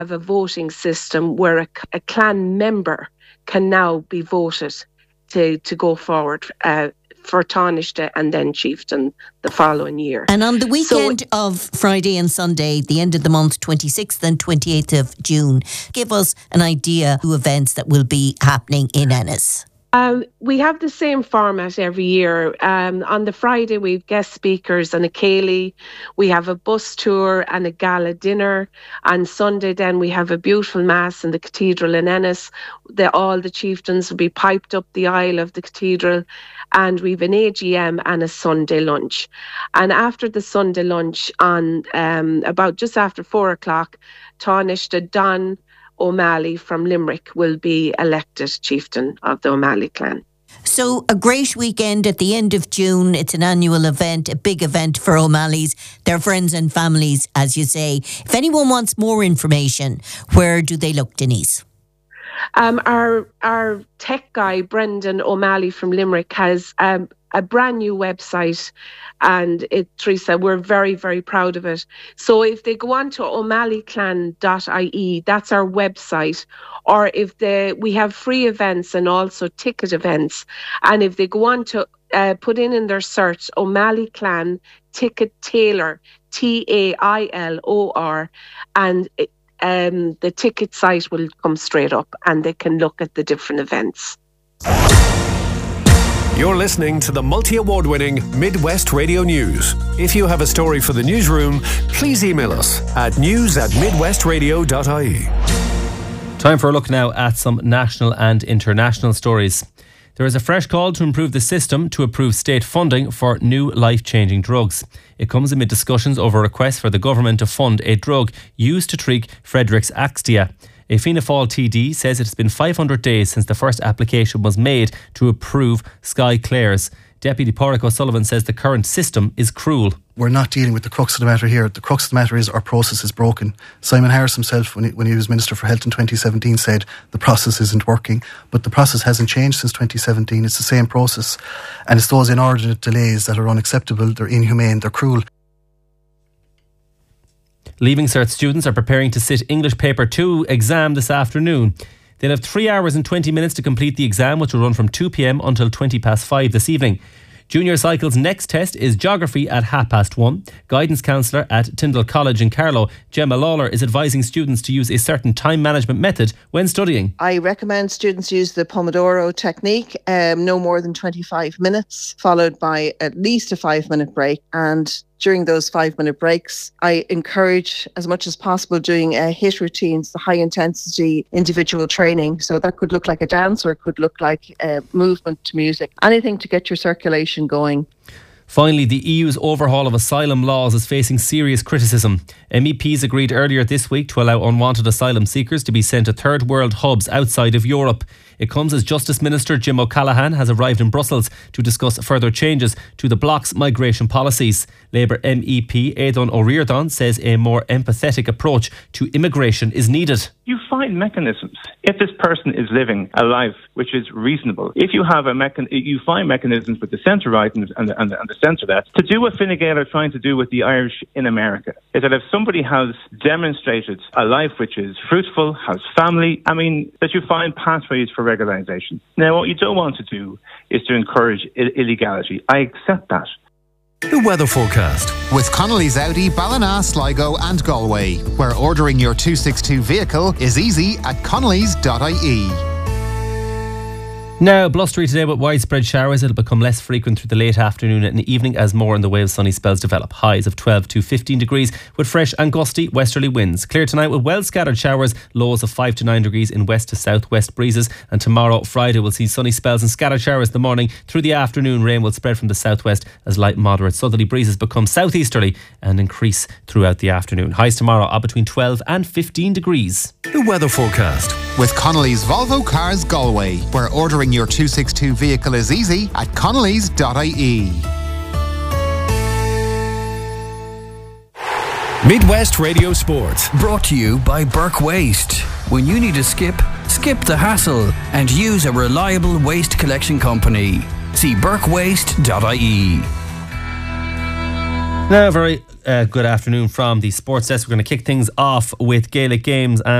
have a voting system where a clan member can now be voted to go forward for Taoiseach and then chieftain the following year. And on the weekend of Friday and Sunday, the end of the month, 26th and 28th of June, give us an idea of events that will be happening in Ennis. We have the same format every year. On the Friday, we have guest speakers and a céilí. We have a bus tour and a gala dinner. On Sunday, then, we have a beautiful mass in the cathedral in Ennis. All the chieftains will be piped up the aisle of the cathedral. And we have an AGM and a Sunday lunch. And after the Sunday lunch, on about just after 4 o'clock, Taoiseach Don O'Malley from Limerick will be elected chieftain of the O'Malley clan. So a great weekend at the end of June. It's an annual event, a big event for O'Malley's, their friends and families, as you say. If anyone wants more information, where do they look, Denise? Our tech guy, Brendan O'Malley from Limerick, has a brand new website, and Teresa, we're very, very proud of it. So if they go on to o'malleyclan.ie, that's our website, or if we have free events and also ticket events, and if they go on to put in their search O'Malley Clan Ticket Tailor, TAILOR, and the ticket site will come straight up and they can look at the different events. You're listening to the multi-award-winning Midwest Radio News. If you have a story for the newsroom, please email us at news@midwestradio.ie. Time for a look now at some national and international stories. There is a fresh call to improve the system to approve state funding for new life-changing drugs. It comes amid discussions over requests for the government to fund a drug used to treat Friedreich's Ataxia. A Fianna Fáil TD says it has been 500 days since the first application was made to approve Sky Clares. Deputy Pádraig O'Sullivan says the current system is cruel. We're not dealing with the crux of the matter here. The crux of the matter is our process is broken. Simon Harris himself, when he was Minister for Health in 2017, said the process isn't working. But the process hasn't changed since 2017. It's the same process. And it's those inordinate delays that are unacceptable, they're inhumane, they're cruel. Leaving Cert students are preparing to sit English Paper 2 exam this afternoon. They'll have 3 hours and 20 minutes to complete the exam, which will run from 2 p.m. until 5:20 this evening. Junior Cycle's next test is geography at 1:30. Guidance counsellor at Tyndall College in Carlow, Gemma Lawler, is advising students to use a certain time management method when studying. I recommend students use the Pomodoro technique, no more than 25 minutes, followed by at least a 5-minute break. And during those 5-minute breaks, I encourage as much as possible doing HIIT routines, the high intensity individual training. So that could look like a dance, or it could look like movement to music. Anything to get your circulation going. Finally, the EU's overhaul of asylum laws is facing serious criticism. MEPs agreed earlier this week to allow unwanted asylum seekers to be sent to third world hubs outside of Europe. It comes as Justice Minister Jim O'Callaghan has arrived in Brussels to discuss further changes to the bloc's migration policies. Labour MEP Aidan O'Riordan says a more empathetic approach to immigration is needed. You find mechanisms. If this person is living a life which is reasonable, if you have you find mechanisms with the centre right and the centre left to do what Fine Gael are trying to do with the Irish in America. Is that if somebody has demonstrated a life which is fruitful, has family, that you find pathways for regularisation. Now, what you don't want to do is to encourage illegality. I accept that. The weather forecast with Connolly's Audi, Ballina, Sligo and Galway, where ordering your 262 vehicle is easy at connellys.ie. Now, blustery today with widespread showers. It'll become less frequent through the late afternoon and evening as more in the way of sunny spells develop. Highs of 12 to 15 degrees with fresh and gusty westerly winds. Clear tonight with well scattered showers. Lows of 5 to 9 degrees in west to southwest breezes. And tomorrow, Friday, we'll see sunny spells and scattered showers in the morning. Through the afternoon, rain will spread from the southwest as light moderate southerly breezes become southeasterly and increase throughout the afternoon. Highs tomorrow are between 12 and 15 degrees. The weather forecast with Connolly's Volvo Cars Galway, where ordering your 262 vehicle is easy at connellys.ie. Midwest Radio Sport, brought to you by Burke Waste. When you need a skip the hassle and use a reliable waste collection company. See burkewaste.ie. Now, very good afternoon from the Sports Desk. We're going to kick things off with Gaelic games. And